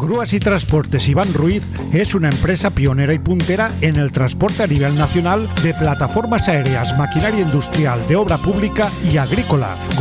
Grúas y Transportes Iván Ruiz es una empresa pionera y puntera en el transporte a nivel nacional de plataformas aéreas, maquinaria industrial, de obra pública y agrícola.